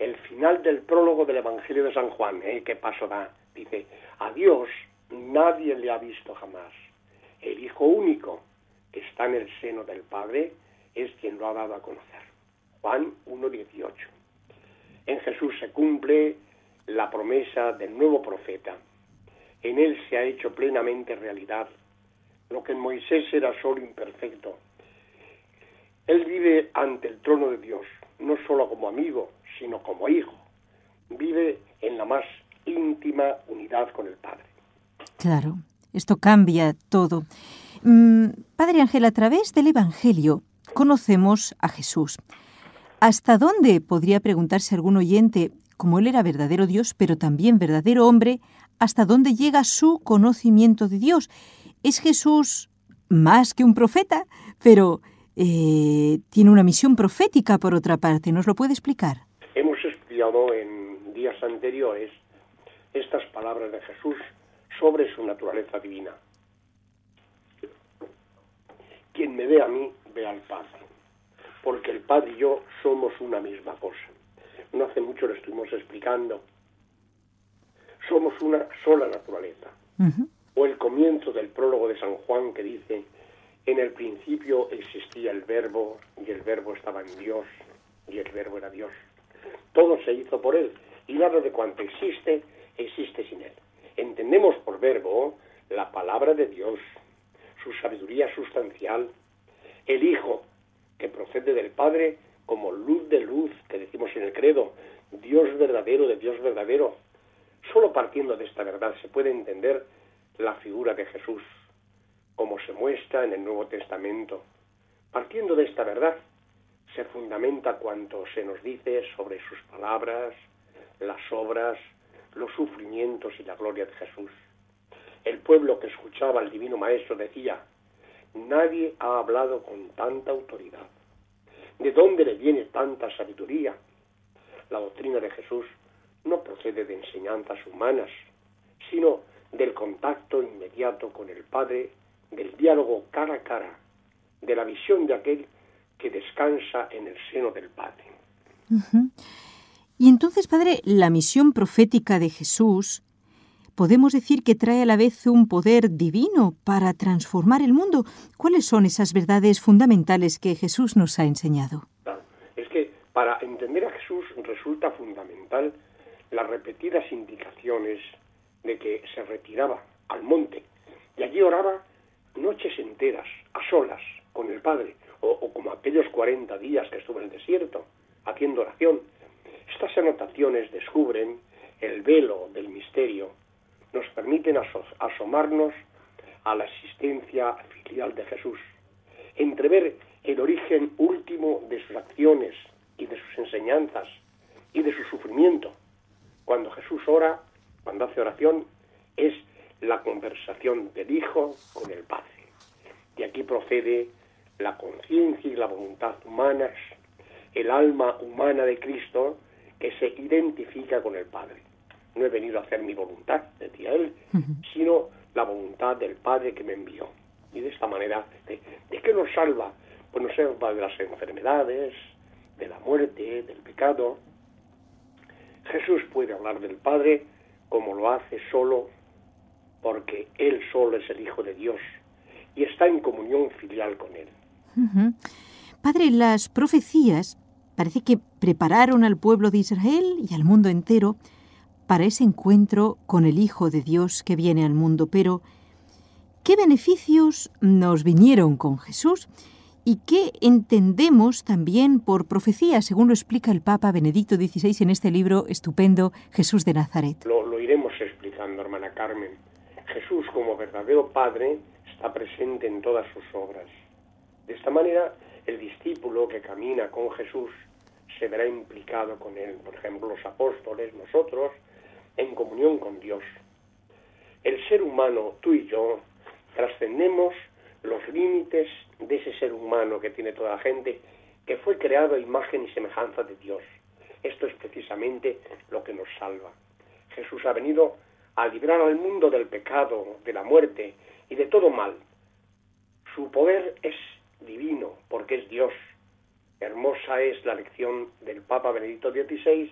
el final del prólogo del Evangelio de San Juan. ¿Qué paso da? Dice, a Dios nadie le ha visto jamás. El Hijo único que está en el seno del Padre es quien lo ha dado a conocer. Juan 1:18. En Jesús se cumple la promesa del nuevo profeta. En él se ha hecho plenamente realidad lo que en Moisés era solo imperfecto. Él vive ante el trono de Dios, no solo como amigo, sino como hijo. Vive en la más íntima unidad con el Padre. Claro, esto cambia todo. Padre Ángel, a través del Evangelio conocemos a Jesús. ¿Hasta dónde, podría preguntarse algún oyente, como él era verdadero Dios, pero también verdadero hombre, hasta dónde llega su conocimiento de Dios? ¿Es Jesús más que un profeta? Pero tiene una misión profética, por otra parte. ¿Nos lo puede explicar? Hemos estudiado en días anteriores estas palabras de Jesús sobre su naturaleza divina. Quien me ve a mí, ve al Padre, porque el Padre y yo somos una misma cosa. No hace mucho lo estuvimos explicando. Somos una sola naturaleza. Uh-huh. O el comienzo del prólogo de San Juan que dice, en el principio existía el Verbo, y el Verbo estaba en Dios, y el Verbo era Dios. Todo se hizo por Él, y nada de cuanto existe, existe sin Él. Entendemos por Verbo la palabra de Dios, su sabiduría sustancial, el Hijo, que procede del Padre como luz de luz, que decimos en el credo, Dios verdadero de Dios verdadero. Solo partiendo de esta verdad se puede entender la figura de Jesús, como se muestra en el Nuevo Testamento. Partiendo de esta verdad se fundamenta cuanto se nos dice sobre sus palabras, las obras, los sufrimientos y la gloria de Jesús. El pueblo que escuchaba al Divino Maestro decía, nadie ha hablado con tanta autoridad. ¿De dónde le viene tanta sabiduría? La doctrina de Jesús no procede de enseñanzas humanas, sino del contacto inmediato con el Padre, del diálogo cara a cara, de la visión de aquel que descansa en el seno del Padre. Uh-huh. Y entonces, Padre, la misión profética de Jesús, podemos decir que trae a la vez un poder divino para transformar el mundo. ¿Cuáles son esas verdades fundamentales que Jesús nos ha enseñado? Claro, es que para entender a Jesús resulta fundamental las repetidas indicaciones de que se retiraba al monte y allí oraba noches enteras, a solas, con el Padre, o como aquellos 40 días que estuvo en el desierto, haciendo oración. Estas anotaciones descubren el velo del misterio, nos permiten asomarnos a la existencia filial de Jesús, entrever el origen último de sus acciones y de sus enseñanzas y de su sufrimiento. Cuando Jesús ora, cuando hace oración, es la conversación del Hijo con el Padre. De aquí procede la conciencia y la voluntad humanas, el alma humana de Cristo que se identifica con el Padre. No he venido a hacer mi voluntad, decía él, sino la voluntad del Padre que me envió. Y de esta manera, ¿de qué nos salva? Pues nos salva de las enfermedades, de la muerte, del pecado. Jesús puede hablar del Padre como lo hace solo, porque Él solo es el Hijo de Dios y está en comunión filial con Él. Uh-huh. Padre, las profecías parece que prepararon al pueblo de Israel y al mundo entero para ese encuentro con el Hijo de Dios que viene al mundo. Pero, ¿qué beneficios nos vinieron con Jesús? ¿Y qué entendemos también por profecía, según lo explica el Papa Benedicto XVI en este libro estupendo, Jesús de Nazaret? Lo iremos explicando, hermana Carmen. Jesús, como verdadero Padre, está presente en todas sus obras. De esta manera, el discípulo que camina con Jesús se verá implicado con Él. Por ejemplo, los apóstoles, nosotros, en comunión con Dios. El ser humano, tú y yo, trascendemos los límites de ese ser humano que tiene toda la gente, que fue creado a imagen y semejanza de Dios. Esto es precisamente lo que nos salva. Jesús ha venido a librar al mundo del pecado, de la muerte y de todo mal. Su poder es divino, porque es Dios. Hermosa es la lección del Papa Benedicto XVI